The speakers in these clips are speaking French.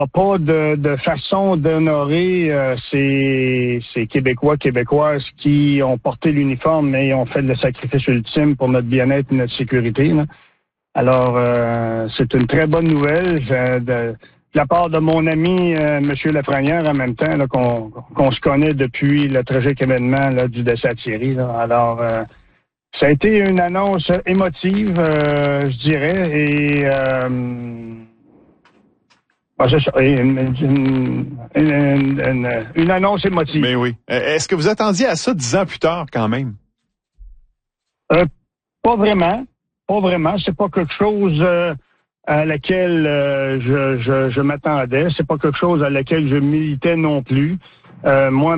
pas de façon d'honorer ces Québécois, Québécoises qui ont porté l'uniforme mais ont fait le sacrifice ultime pour notre bien-être et notre sécurité, là. Alors, c'est une très bonne nouvelle de la part de mon ami M. Lafrenière en même temps, là, qu'on se connaît depuis le tragique événement là, du décès à Thierry. Là. Alors, ça a été une annonce émotive, je dirais, et c'est ça, une annonce émotive. Mais oui. Est-ce que vous attendiez à ça 10 ans plus tard, quand même? Pas vraiment. Pas vraiment. C'est pas quelque chose à laquelle je m'attendais. C'est pas quelque chose à laquelle je militais non plus. Moi,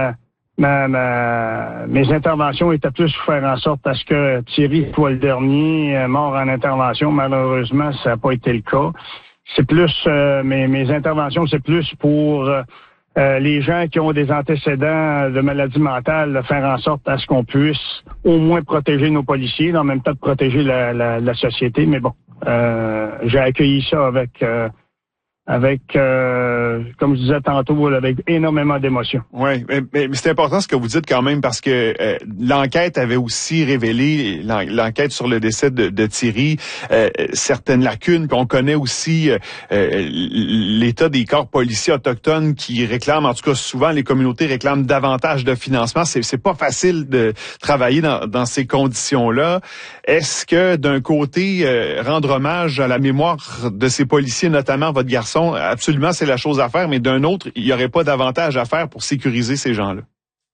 mes interventions étaient plus pour faire en sorte à ce que Thierry soit le dernier mort en intervention. Malheureusement, ça n'a pas été le cas. C'est plus mes interventions, c'est plus pour les gens qui ont des antécédents de maladies mentales, de faire en sorte à ce qu'on puisse au moins protéger nos policiers, en même temps de protéger la société. Mais bon, j'ai accueilli ça avec comme je disais tantôt, avec énormément d'émotion. Oui, mais c'est important ce que vous dites quand même parce que l'enquête avait aussi révélé, l'enquête sur le décès de Thierry, certaines lacunes. Puis on connaît aussi l'état des corps policiers autochtones qui réclament, en tout cas souvent les communautés réclament davantage de financement. C'est pas facile de travailler dans ces conditions-là. Est-ce que d'un côté, rendre hommage à la mémoire de ces policiers, notamment votre garçon, absolument, c'est la chose à faire, mais d'un autre, il n'y aurait pas davantage à faire pour sécuriser ces gens-là?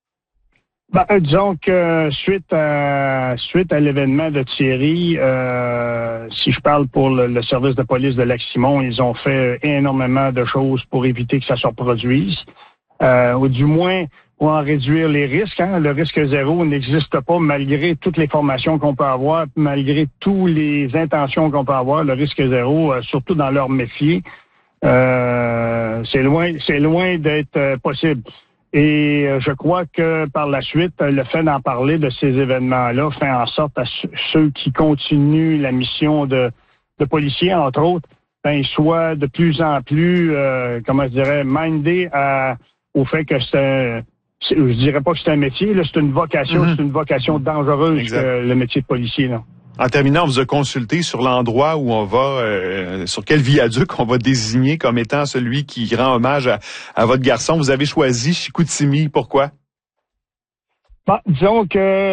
Disons que suite à l'événement de Thierry, si je parle pour le service de police de Lac-Simon, ils ont fait énormément de choses pour éviter que ça se reproduise, ou du moins pour en réduire les risques. Hein. Le risque zéro n'existe pas malgré toutes les formations qu'on peut avoir, malgré toutes les intentions qu'on peut avoir. Le risque zéro, surtout dans leur métier, c'est loin d'être possible. Et je crois que par la suite, le fait d'en parler de ces événements-là fait en sorte à ceux qui continuent la mission de policiers, entre autres, soient de plus en plus, mindés au fait que je dirais pas que c'est un métier, là, c'est une vocation, c'est une vocation dangereuse, le métier de policier, là. En terminant, on vous a consulté sur l'endroit où on va, sur quel viaduc on va désigner comme étant celui qui rend hommage à votre garçon. Vous avez choisi Chicoutimi. Pourquoi? Disons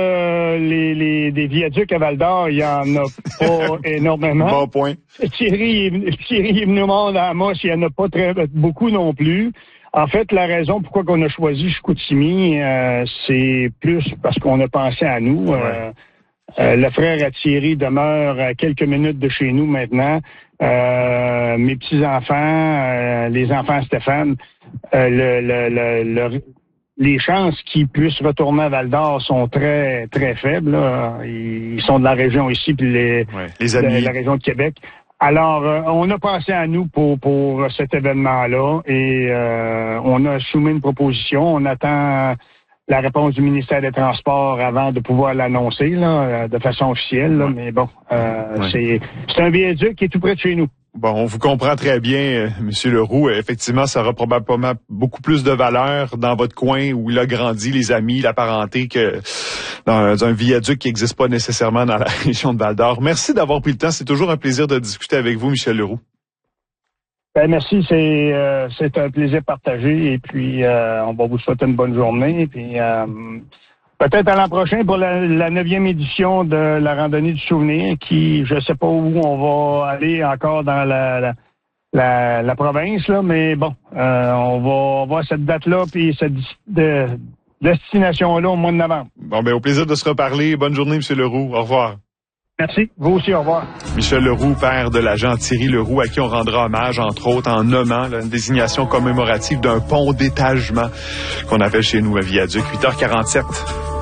que des viaducs à Val-d'Or, il y en a pas énormément. Bon point. Thierry est venu au monde à Amos, il y en a pas beaucoup non plus. En fait, la raison pourquoi on a choisi Chicoutimi, c'est plus parce qu'on a pensé à nous. Le frère à Thierry demeure à quelques minutes de chez nous maintenant. Mes petits-enfants, les enfants à Stéphane, les chances qu'ils puissent retourner à Val-d'Or sont très, très faibles. Là. Ils sont de la région ici, puis les amis. De la région de Québec. Alors, on a pensé à nous pour cet événement-là et on a soumis une proposition. On attend la réponse du ministère des Transports avant de pouvoir l'annoncer là, de façon officielle. Là, mais bon, c'est un viaduc qui est tout près de chez nous. Bon, on vous comprend très bien, Monsieur Leroux. Effectivement, ça aura probablement beaucoup plus de valeur dans votre coin où il a grandi, les amis, la parenté, que dans un viaduc qui n'existe pas nécessairement dans la région de Val-d'Or. Merci d'avoir pris le temps. C'est toujours un plaisir de discuter avec vous, Michel Leroux. Merci, c'est un plaisir partagé et puis on va vous souhaiter une bonne journée et puis peut-être à l'an prochain pour la 9e édition de la randonnée du souvenir qui, je sais pas où on va aller encore dans la province là, mais bon, on va voir cette date-là puis cette destination-là au mois de novembre. Bon, au plaisir de se reparler. Bonne journée, M. Leroux. Au revoir. Merci. Vous aussi, au revoir. Michel Leroux, père de l'agent Thierry Leroux, à qui on rendra hommage, entre autres, en nommant une désignation commémorative d'un pont d'étagement qu'on appelle chez nous un viaduc. 8h47.